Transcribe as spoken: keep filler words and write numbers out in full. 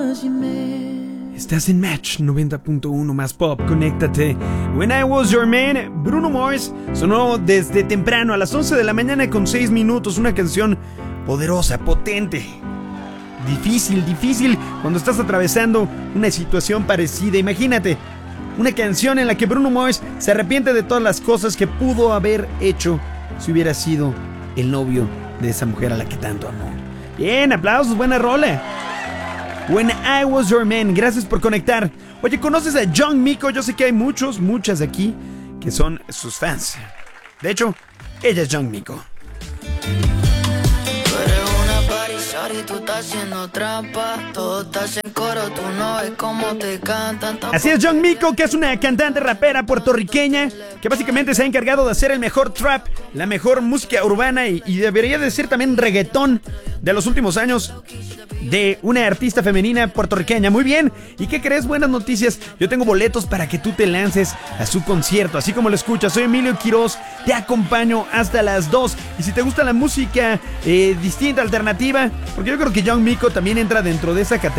Estás en Match noventa punto uno más pop, conéctate. When I Was Your Man, Bruno Mars, sonó desde temprano a las once de la mañana con seis minutos, una canción poderosa, potente. Difícil, difícil cuando estás atravesando una situación parecida. Imagínate, una canción en la que Bruno Mars se arrepiente de todas las cosas que pudo haber hecho si hubiera sido el novio de esa mujer a la que tanto amó. Bien, aplausos, buena rola. When I Was Your Man, gracias por conectar. Oye, ¿conoces a John Mico? Yo sé que hay muchos, muchas de aquí que son sus fans. De hecho, ella es John Mico. Y tú estás haciendo trampa, todo estás en coro, tú no ves cómo te cantan. Así es, John Mico, que es una cantante rapera puertorriqueña que básicamente se ha encargado de hacer el mejor trap, la mejor música urbana y, y debería de ser también reggaetón de los últimos años de una artista femenina puertorriqueña. Muy bien, ¿y qué crees? Buenas noticias, yo tengo boletos para que tú te lances a su concierto, así como lo escuchas. Soy Emilio Quiroz, te acompaño hasta las dos, y si te gusta la música eh, distinta, alternativa, porque yo creo que John Mico también entra dentro de esa categoría.